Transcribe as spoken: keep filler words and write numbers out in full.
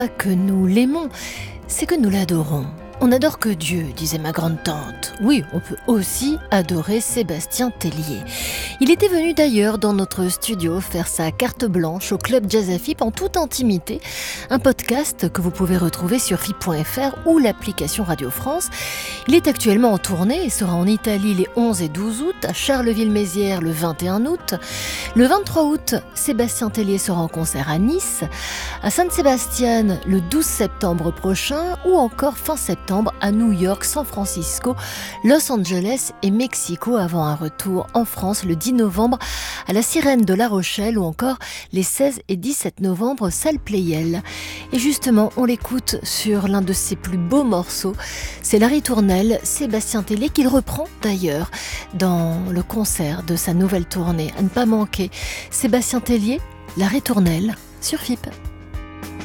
Que nous l'aimons, c'est que nous l'adorons. On adore que Dieu, disait ma grande-tante. Oui, on peut aussi adorer Sébastien Tellier. Il était venu d'ailleurs dans notre studio faire sa carte blanche au Club Jazz à F I P en toute intimité. Un podcast que vous pouvez retrouver sur F I P point F R ou l'application Radio France. Il est actuellement en tournée et sera en Italie les onze et douze août, à Charleville-Mézières le vingt et un août. Le vingt-trois août, Sébastien Tellier sera en concert à Nice, à Saint-Sébastien le douze septembre prochain ou encore fin septembre à New York, San Francisco, Los Angeles et Mexico avant un retour en France le dix novembre à la Sirène de La Rochelle ou encore les seize et dix-sept novembre salle Pleyel. Et justement, on l'écoute sur l'un de ses plus beaux morceaux, c'est la ritournelle Sébastien Tellier qu'il reprend d'ailleurs dans le concert de sa nouvelle tournée. À ne pas manquer, Sébastien Tellier, la ritournelle sur F I P.